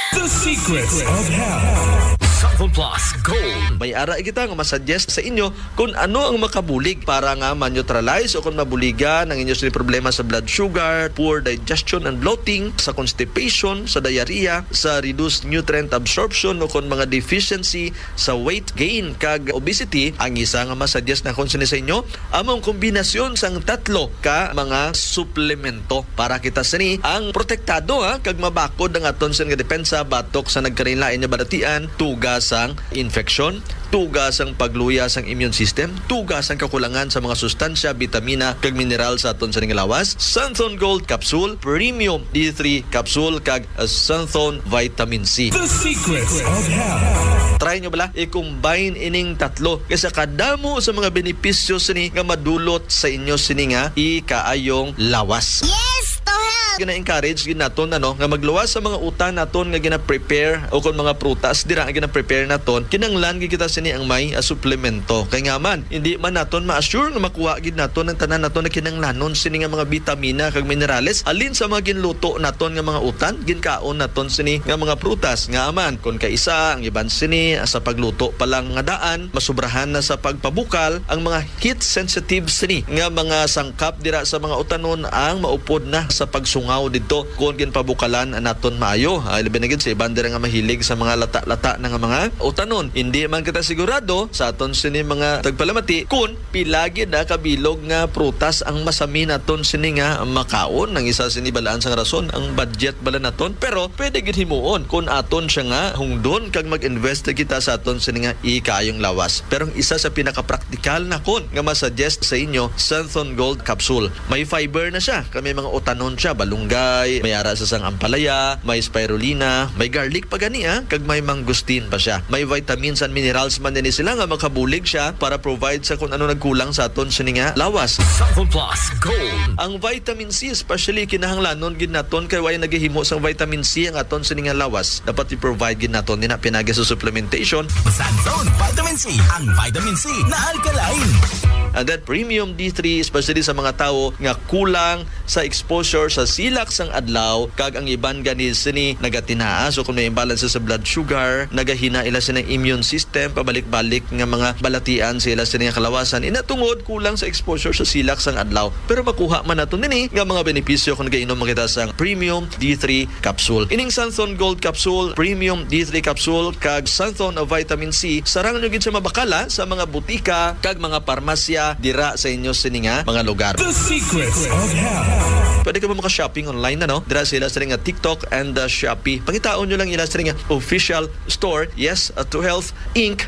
The Secrets of Health. Sample Plus Gold. May ara kita nga masuggest sa inyo kung ano ang makabulig para nga ma-neutralize o kung mabuligan ang inyo sini problema sa blood sugar, poor digestion and bloating, sa constipation, sa diarrhea, sa reduced nutrient absorption o kung mga deficiency sa weight gain kag obesity. Ang isa nga masuggest na konsini sa inyo among kombinasyon sang tatlo ka mga suplemento para kita sini ang protektado kag mabakod ang aton sa nga depensa batok sa nagkarinlain nga balatian, tugas ang infeksyon, tugas ang pagluya sang immune system, tugas ang kakulangan sa mga sustansya, vitamina kag mineral sa aton sa lawas. Santhon Gold Capsule, Premium D3 Capsule kag Santhon Vitamin C. The Secrets of Health. Try nyo bala i-combine ining tatlo kasi kadamo sa mga benepisyo sini nga madulot sa inyo sini nga ikaayong lawas. Yes, to help! Gina-encourage gid naton nga magluwas sa mga utan naton nga gina-prepare o kung mga prutas dira nga gina-prepare naton kinanglan gid kita sini ang may suplemento kay nga man hindi man naton ma-assure nga makuha gid naton ang tanan naton na kinanglanon sini nga mga vitamina kag minerales alin sa mga ginluto naton nga mga utan ginkaon naton sini nga mga prutas nga man kun kay isa ang iban sini sa pagluto pa lang nga daan masubrahan na sa pagpabukal ang mga heat sensitive sini nga mga sangkap dira sa mga utanon ang maupod na sa pagsungaw dito kung ginpabukalan naton maayo. Labi na gid sa iban dira nga mahilig sa mga lata-lata nga mga utanon. Hindi man kita sigurado sa aton sini mga tagpalamati kung pilagi na kabilog nga prutas ang masami naton sini nga makaon. Ang isa sini balaan sang rason ang budget bala naton pero pwede gid himuon kung aton siya nga hungdon kag mag-invest kita sa aton sini nga ikayong lawas. Pero ang isa sa pinaka-praktikal na kon nga masuggest sa inyo Santhon Gold Capsule. May fiber na siya, kami mga utanon siya, balunggay, may ara sa sang ampalaya, may spirulina, may garlic pa gani kag may mangustin pa siya. May vitamins and minerals man din sila nga makabulig siya para provide sa kung ano nagkulang sa aton sini nga lawas. Sample Plus Gold. Ang vitamin C especially kinahanglanon gid naton kay way naghihimo sang vitamin C ang aton sini nga lawas. Dapat i-provide gid naton dina pinagi sa supplementation. Santhon Vitamin C. Ang vitamin C na alkaline. And then Premium D3 especially sa mga tao nga kulang sa exposure sa silak sang adlaw kag ang iban gani sini nagatinaa so kung may imbalance sa blood sugar nagahina ila sa immune system pabalik-balik nga mga balatian sa ila sini nga kalawasan inatungod kulang sa exposure sa silak sang adlaw pero makuha man nato nini nga mga benepisyo kung nagainom kita sang Premium D3 Capsule. Ining Santhon Gold Capsule, Premium D3 Capsule kag Santhon Vitamin C sarang nyo gid sa mabakala sa mga butika kag mga parmasya dira sa inyo sini nga mga lugar. The Secrets of Health. Pwede ka mo maka-shopping online dira sila sa nga TikTok and Shopee. Pangitaon nyo lang ila sa nga official store. Yes, To Health Inc.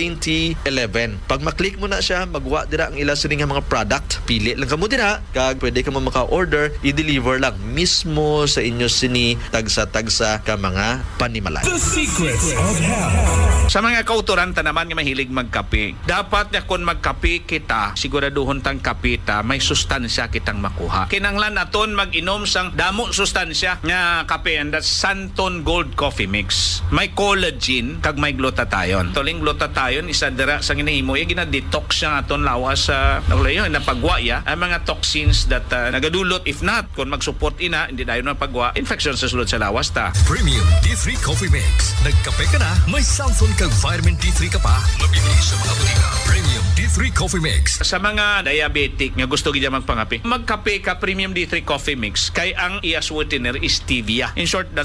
2011. Pag maklik mo na siya, magwa dira ang ila sa nga mga product. Pili lang ka mo dira. Kag pwede ka mo maka-order, i-deliver lang mismo sa inyo sini tagsa-tagsa ka mga panimalay. The Secrets of Health. Sa mga kauturanta naman nga mahilig magkape, dapat na kung magkape kita, siguraduhon tang kapita, may sustansya kitang makuha. Kinanglan naton mag-inom sang damo sustansya nga kape and that's Santhon Gold Coffee Mix. May collagen kag may glutathione. Tuling glutathione isa dira sa ginahimo gina-detox siya aton lawas sa napagwa ang mga toxins that nagadulot if not kung mag-support ina hindi dayon mapagwa infection sa sulod sa lawas ta. Premium D3 Coffee Mix. Nagkape ka na, may Santhon kag vitamin D3 ka pa. Mabibili sa mga butika. Premium D3 Coffee Mix. Sa mga diabetic nga gusto gid magpangape, magkape ka Premium D3 Coffee Mix kay ang iya sweetener is stevia. In short,